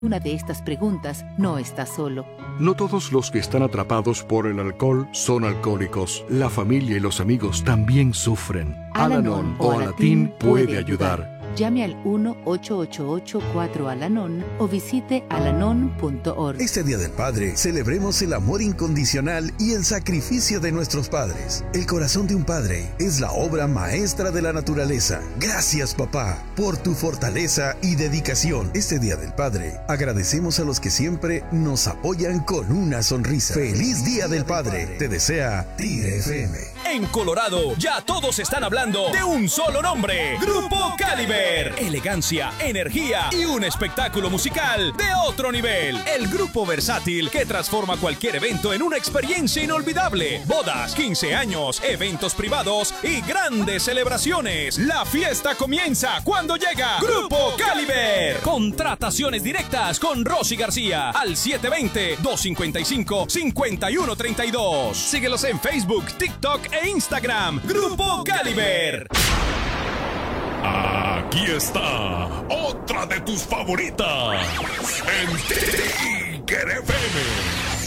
una de estas preguntas, no estás solo. No todos los que están atrapados por el alcohol son alcohólicos. La familia y los amigos también sufren. Al-Anon o Alatín puede ayudar. Llame al 1-888-4-ALANON o visite alanon.org. Este Día del Padre, celebremos el amor incondicional y el sacrificio de nuestros padres. El corazón de un padre es la obra maestra de la naturaleza. Gracias, papá, por tu fortaleza y dedicación. Este Día del Padre, agradecemos a los que siempre nos apoyan con una sonrisa. ¡Feliz Día del Padre! Te desea Tigre FM. En Colorado, ya todos están hablando de un solo nombre: Grupo Caliber. Elegancia, energía y un espectáculo musical de otro nivel. El grupo versátil que transforma cualquier evento en una experiencia inolvidable. Bodas, 15 años, eventos privados y grandes celebraciones. La fiesta comienza cuando llega Grupo Caliber. Contrataciones directas con Rosy García al 720-255-5132. Síguelos en Facebook, TikTok e Instagram. Grupo Caliber. Aquí está otra de tus favoritas en Tigre FM.